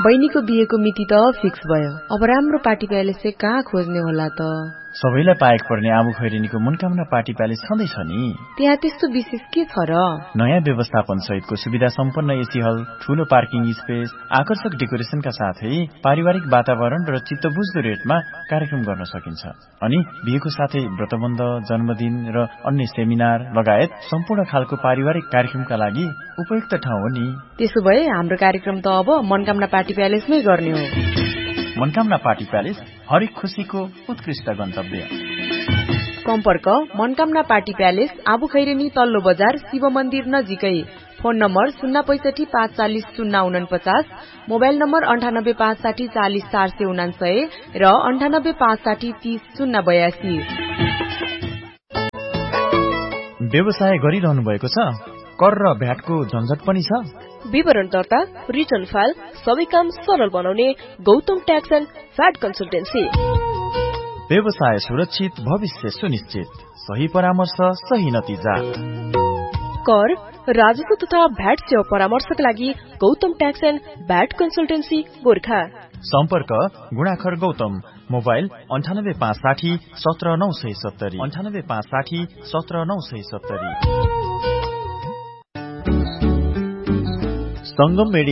बहिनीको बिहेको मिति त फिक्स भयो। अब राम्रो पार्टी प्यालेस चाहिँ कहाँ खोज्ने होला त? सबैलाई पाएक पर्ने आबु खैरेनीको मनकामना पार्टी प्यालेस छँदैछ नि। त्यहाँ त्यस्तो विशेष के छ र? नयाँ व्यवस्थापन सहितको सुविधा सम्पन्न एसी हल, ठूलो पार्किङ स्पेस, आकर्षक डेकोरेसनका साथै पारिवारिक वातावरण र चित्तबुझ्दो रेटमा कार्यक्रम गर्न सकिन्छ। अनि बिहेको साथै व्रतबन्ध, जन्मदिन र अन्य सेमिनार लगायत सम्पूर्ण खालको पारिवारिक कार्यक्रमका लागि उपयुक्त ठाउँ हो नि। त्यसो भए हाम्रो कार्यक्रम त अब मनकामना पार्टी प्यालेसमै गर्ने हो। मनकामना पार्टी प्यालेस हरेक खुशीको उत्कृष्ट गन्तव्य। सम्पर्क मनकामना पार्टी प्यालेस, आबु खैरेनी तल्लो बजार, शिव मन्दिर नजिकै। फोन नम्बर 065 540 049, मोबाइल नम्बर 98 560 40 449 र 98 560 30 082। व्यवसाय गरिरहनु भएको छ? कर र भ्याटको झन्झट पनि छ? विवरण दर्ता, रिटर्न फाइल सबै काम सरल बनाउने Gautam tax and VAT consultancy. व्यवसाय सुरक्षित, भविष्य सुनिश्चित, सही परामर्श, सही नतिजा। कर, राजस्व तथा भ्याट सेवा परामर्शका लागि Gautam tax and VAT consultancy Gorkha. सम्पर्क गुणाखर गौतम, मोबाइल 98 560 17 970, 98 560 17 970। संगम